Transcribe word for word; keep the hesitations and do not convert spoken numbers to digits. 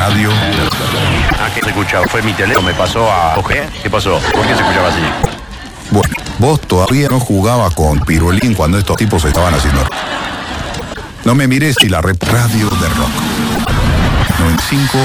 radio del rock. Ah, ¿qué se escuchaba? Fue mi teléfono, me pasó a O G. ¿Qué pasó? ¿Por qué se escuchaba así? Bueno, vos todavía no jugabas con Pirulín cuando estos tipos estaban haciendo. No me mires y la rep radio del rock. noventa y cinco